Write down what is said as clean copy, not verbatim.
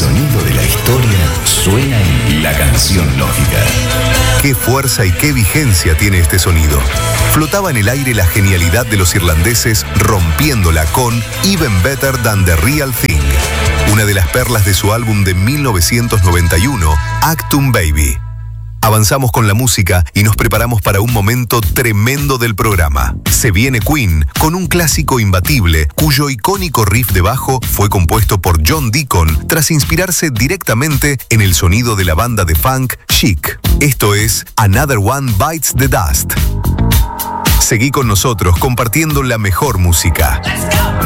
sonido de la historia suena en La Canción Lógica. Qué fuerza y qué vigencia tiene este sonido. Flotaba en el aire la genialidad de los irlandeses rompiéndola con Even Better Than the Real Thing, una de las perlas de su álbum de 1991, Actum Baby. Avanzamos con la música y nos preparamos para un momento tremendo del programa. Se viene Queen con un clásico imbatible cuyo icónico riff de bajo fue compuesto por John Deacon tras inspirarse directamente en el sonido de la banda de funk Chic. Esto es Another One Bites the Dust. Seguí con nosotros compartiendo la mejor música.